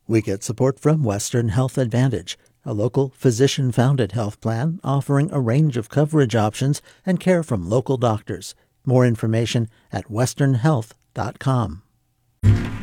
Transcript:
We get support from Western Health Advantage, a local physician-founded health plan offering a range of coverage options and care from local doctors. More information at westernhealth.com.